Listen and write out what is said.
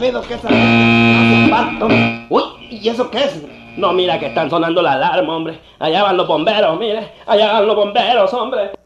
sabido que esa gente hace pacto. Uy, ¿y eso qué es? No, mira que están sonando la alarma, hombre. Allá van los bomberos, mire. Allá van los bomberos, hombre.